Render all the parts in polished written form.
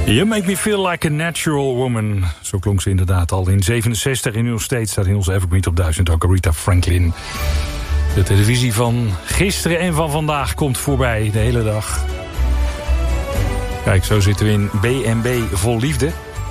You make me feel like a natural woman. Zo klonk ze inderdaad al in 67. In New State staat in onze Evergreen Top 1000 ook Aretha Franklin. De televisie van gisteren en van vandaag komt voorbij de hele dag. Kijk, zo zitten we in B&B Vol Liefde.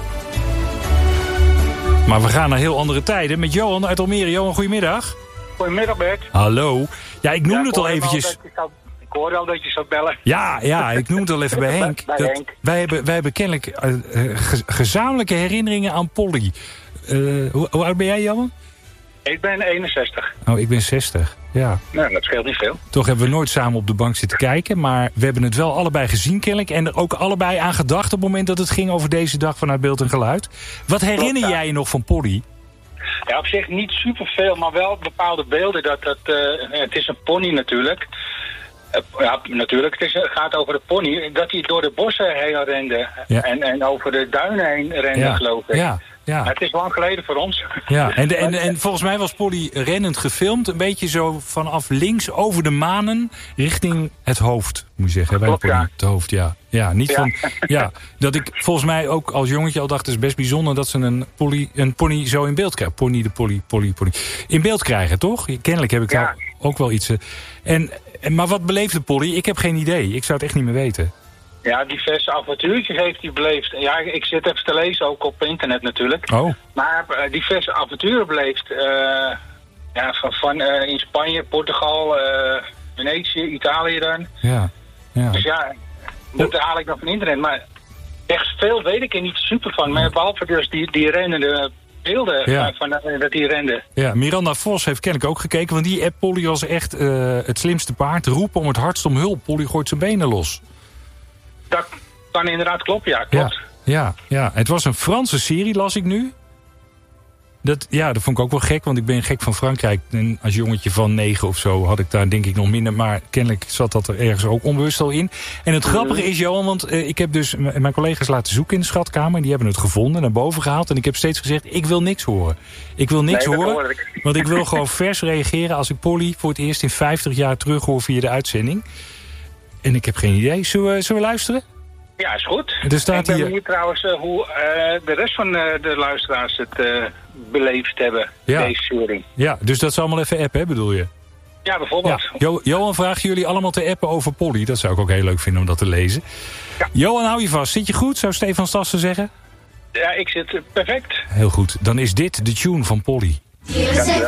Maar we gaan naar heel andere tijden met Johan uit Almere. Johan, goedemiddag. Goedemiddag, Bert. Hallo. Ja, ik noemde het al eventjes. Ik hoorde al dat je zou bellen. Ja, ik noem het al even bij Henk. Henk. Wij hebben kennelijk gezamenlijke herinneringen aan Polly. Hoe oud ben jij, Johan? Ik ben 61. Oh, ik ben 60. Ja. Nou, dat scheelt niet veel. Toch hebben we nooit samen op de bank zitten kijken. Maar we hebben het wel allebei gezien kennelijk. En er ook allebei aan gedacht op het moment dat het ging over deze dag vanuit Beeld en Geluid. Wat herinner jij je nog van Polly? Ja, op zich niet superveel, maar wel bepaalde beelden. Het is een pony natuurlijk. Ja, natuurlijk. Het gaat over de pony. Dat hij door de bossen heen rende. Ja. En over de duinen heen rende, geloof ik. Ja. Ja. Het is lang geleden voor ons. Ja, en volgens mij was Polly rennend gefilmd. Een beetje zo vanaf links over de manen richting het hoofd, moet je zeggen. Klopt, ja. Het hoofd, ja. Ja, niet van... Ja, dat ik volgens mij ook als jongetje al dacht... het is best bijzonder dat ze een pony zo in beeld krijgen. Polly. In beeld krijgen, toch? Kennelijk heb ik daar ook wel iets... Maar wat beleefde Polly? Ik heb geen idee. Ik zou het echt niet meer weten. Ja, diverse avontuurtjes heeft hij beleefd. Ja, ik zit even te lezen, ook op internet natuurlijk. Oh. Maar diverse avonturen beleefd. In Spanje, Portugal, Venetië, Italië dan. Ja. Dus ja, dat haal ik dan van internet. Maar echt veel weet ik er niet super van. Maar behalve dus die rennende beelden van dat hij rende. Ja, Miranda Vos heeft kennelijk ook gekeken. Want die app Polly was echt het slimste paard. Roepen om het hardst om hulp. Polly gooit zijn benen los. Dat kan inderdaad kloppen, ja, klopt. Ja. Het was een Franse serie, las ik nu. Dat vond ik ook wel gek, want ik ben gek van Frankrijk. En als jongetje van 9 of zo had ik daar denk ik nog minder. Maar kennelijk zat dat er ergens ook onbewust al in. En het grappige is, Johan, want ik heb dus mijn collega's laten zoeken in de schatkamer. En die hebben het gevonden, naar boven gehaald. En ik heb steeds gezegd, ik wil niks horen. Ik wil niks horen, want ik wil gewoon vers reageren als ik Polly voor het eerst in 50 jaar terug hoor via de uitzending. En ik heb geen idee. Zullen we luisteren? Ja, is goed. Er staat ik ben benieuwd trouwens hoe de rest van de luisteraars het beleefd hebben, deze serie. Ja, dus dat is allemaal even appen, hè, bedoel je? Ja, bijvoorbeeld. Ja. Johan vraagt jullie allemaal te appen over Polly. Dat zou ik ook heel leuk vinden om dat te lezen. Ja. Johan, hou je vast. Zit je goed, zou Stefan Stassen zeggen? Ja, ik zit perfect. Heel goed. Dan is dit de tune van Polly. Ja.